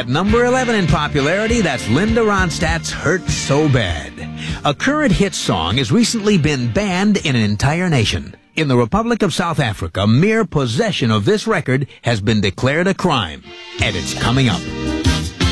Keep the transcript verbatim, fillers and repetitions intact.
At number eleven in popularity, that's Linda Ronstadt's Hurt So Bad. A current hit song has recently been banned in an entire nation. In the Republic of South Africa, mere possession of this record has been declared a crime. And it's coming up.